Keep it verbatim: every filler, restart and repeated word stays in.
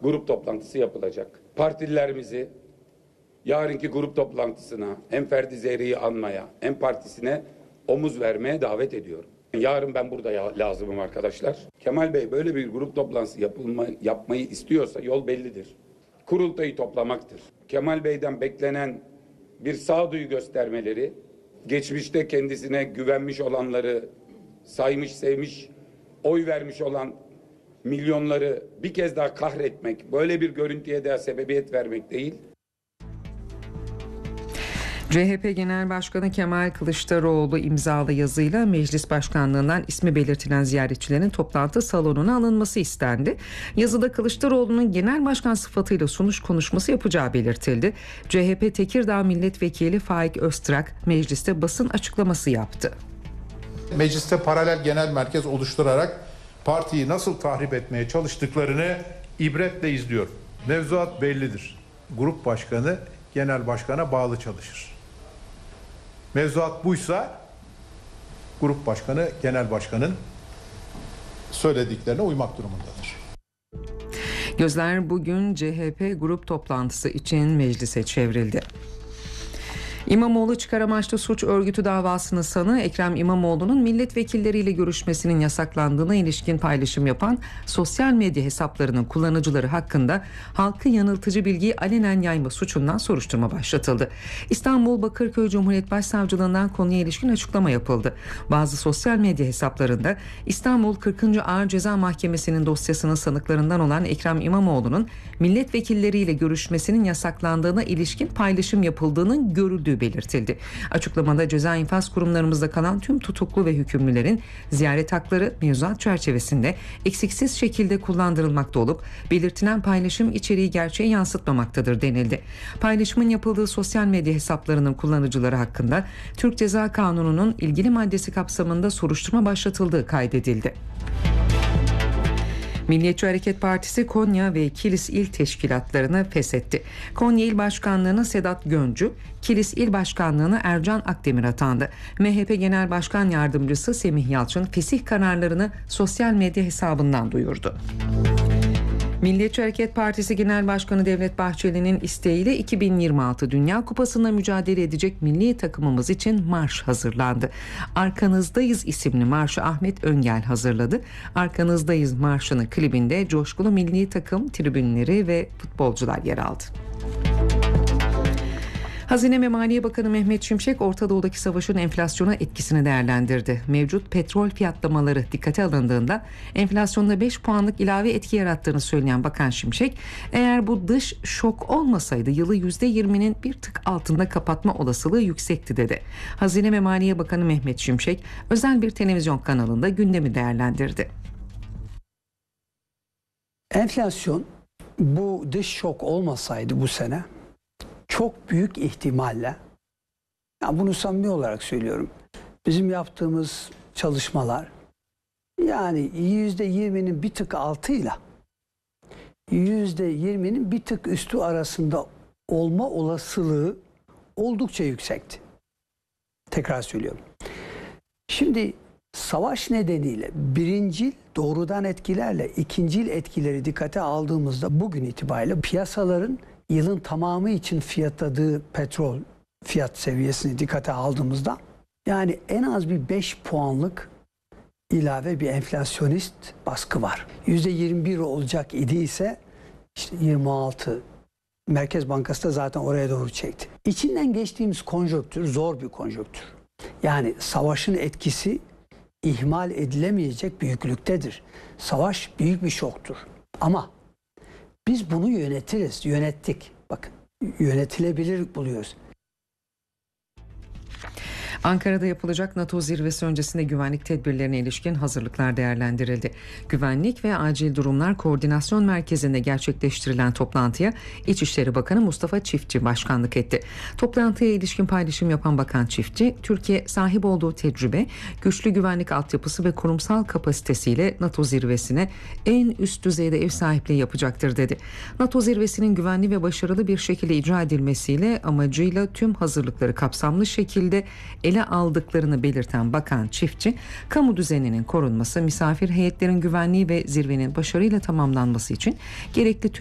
grup toplantısı yapılacak. Partililerimizi yarınki grup toplantısına hem Ferdi Zehri'yi anmaya hem partisine omuz vermeye davet ediyorum. Yarın ben burada ya, lazımım arkadaşlar. Kemal Bey böyle bir grup toplantısı yapılma, yapmayı istiyorsa yol bellidir. Kurultayı toplamaktır. Kemal Bey'den beklenen bir sağduyu göstermeleri, geçmişte kendisine güvenmiş olanları, saymış, sevmiş, oy vermiş olan milyonları bir kez daha kahretmek, böyle bir görüntüye de sebebiyet vermek değil. C H P Genel Başkanı Kemal Kılıçdaroğlu imzalı yazıyla meclis başkanlığından ismi belirtilen ziyaretçilerin toplantı salonuna alınması istendi. Yazıda Kılıçdaroğlu'nun genel başkan sıfatıyla sunuş konuşması yapacağı belirtildi. C H P Tekirdağ Milletvekili Faik Öztrak mecliste basın açıklaması yaptı. Mecliste paralel genel merkez oluşturarak partiyi nasıl tahrip etmeye çalıştıklarını ibretle izliyor. Mevzuat bellidir. Grup başkanı genel başkana bağlı çalışır. Mevzuat buysa grup başkanı genel başkanın söylediklerine uymak durumundadır. Gözler bugün C H P grup toplantısı için meclise çevrildi. İmamoğlu çıkar amaçlı suç örgütü davasının sanığı Ekrem İmamoğlu'nun milletvekilleriyle görüşmesinin yasaklandığına ilişkin paylaşım yapan sosyal medya hesaplarının kullanıcıları hakkında halkı yanıltıcı bilgiyi alenen yayma suçundan soruşturma başlatıldı. İstanbul Bakırköy Cumhuriyet Başsavcılığından konuya ilişkin açıklama yapıldı. Bazı sosyal medya hesaplarında İstanbul kırkıncı Ağır Ceza Mahkemesi'nin dosyasının sanıklarından olan Ekrem İmamoğlu'nun milletvekilleriyle görüşmesinin yasaklandığına ilişkin paylaşım yapıldığının görüldüğü belirtildi. Açıklamada ceza infaz kurumlarımızda kalan tüm tutuklu ve hükümlülerin ziyaret hakları mevzuat çerçevesinde eksiksiz şekilde kullandırılmakta olup belirtilen paylaşım içeriği gerçeği yansıtmamaktadır denildi. Paylaşımın yapıldığı sosyal medya hesaplarının kullanıcıları hakkında Türk Ceza Kanunu'nun ilgili maddesi kapsamında soruşturma başlatıldığı kaydedildi. Milliyetçi Hareket Partisi Konya ve Kilis İl Teşkilatlarını feshetti. Konya İl Başkanlığı'na Sedat Göncü, Kilis İl Başkanlığı'na Ercan Akdemir atandı. M H P Genel Başkan Yardımcısı Semih Yalçın fesih kararlarını sosyal medya hesabından duyurdu. Milliyetçi Hareket Partisi Genel Başkanı Devlet Bahçeli'nin isteğiyle iki bin yirmi altı Dünya Kupası'nda mücadele edecek milli takımımız için marş hazırlandı. Arkanızdayız isimli marşı Ahmet Öngel hazırladı. Arkanızdayız marşının klibinde coşkulu milli takım tribünleri ve futbolcular yer aldı. Hazine ve Maliye Bakanı Mehmet Şimşek Orta Doğu'daki savaşın enflasyona etkisini değerlendirdi. Mevcut petrol fiyatlamaları dikkate alındığında enflasyonda beş puanlık ilave etki yarattığını söyleyen Bakan Şimşek, eğer bu dış şok olmasaydı yılı yüzde yirminin bir tık altında kapatma olasılığı yüksekti dedi. Hazine ve Maliye Bakanı Mehmet Şimşek özel bir televizyon kanalında gündemi değerlendirdi. Enflasyon bu dış şok olmasaydı bu sene çok büyük ihtimalle, yani bunu samimi olarak söylüyorum, bizim yaptığımız çalışmalar yani yüzde yirminin bir tık altıyla yüzde yirminin bir tık üstü arasında olma olasılığı oldukça yüksekti. Tekrar söylüyorum. Şimdi savaş nedeniyle birincil doğrudan etkilerle ikincil etkileri dikkate aldığımızda bugün itibariyle piyasaların yılın tamamı için fiyatladığı petrol fiyat seviyesini dikkate aldığımızda yani en az bir beş puanlık ilave bir enflasyonist baskı var. yüzde yirmi bir olacak idiyse işte yirmi altı, Merkez Bankası da zaten oraya doğru çekti. İçinden geçtiğimiz konjonktür zor bir konjonktür. Yani savaşın etkisi ihmal edilemeyecek büyüklüktedir. Savaş büyük bir şoktur. Ama biz bunu yönetiriz, yönettik. Bakın, yönetilebilir buluyoruz. Ankara'da yapılacak NATO zirvesi öncesinde güvenlik tedbirlerine ilişkin hazırlıklar değerlendirildi. Güvenlik ve Acil Durumlar Koordinasyon Merkezi'nde gerçekleştirilen toplantıya İçişleri Bakanı Mustafa Çiftçi başkanlık etti. Toplantıya ilişkin paylaşım yapan Bakan Çiftçi, Türkiye sahip olduğu tecrübe, güçlü güvenlik altyapısı ve kurumsal kapasitesiyle NATO zirvesine en üst düzeyde ev sahipliği yapacaktır dedi. NATO zirvesinin güvenli ve başarılı bir şekilde icra edilmesiyle amacıyla tüm hazırlıkları kapsamlı şekilde ele aldıklarını belirten Bakan Çiftçi, kamu düzeninin korunması, misafir heyetlerin güvenliği ve zirvenin başarıyla tamamlanması için gerekli tüm